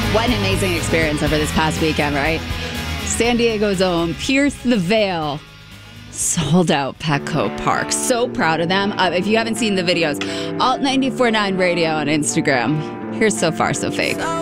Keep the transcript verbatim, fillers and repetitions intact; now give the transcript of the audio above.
What an amazing experience over this past weekend, right? San Diego's own Pierce the Veil sold out Petco Park. So proud of them. Uh, if you haven't seen the videos, Alt ninety-four point nine Radio on Instagram. Here's So Far So Fake.